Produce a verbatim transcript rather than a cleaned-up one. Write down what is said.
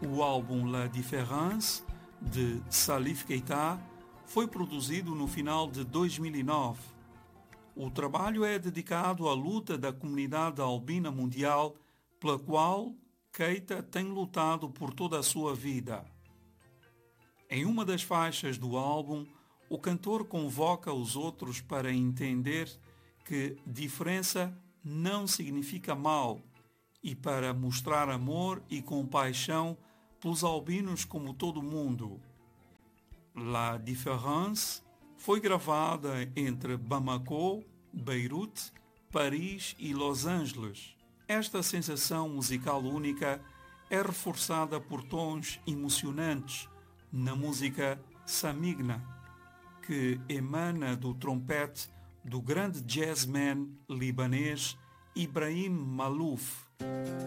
O álbum La Différence, de Salif Keita, foi produzido no final de dois mil e nove. O trabalho é dedicado à luta da comunidade albina mundial, pela qual Keita tem lutado por toda a sua vida. Em uma das faixas do álbum, o cantor convoca os outros para entender que diferença não significa mal e para mostrar amor e compaixão pelos albinos como todo mundo. La Différence foi gravada entre Bamako, Beirute, Paris e Los Angeles. Esta sensação musical única é reforçada por tons emocionantes na música Samigna, que emana do trompete do grande jazzman libanês Ibrahim Malouf.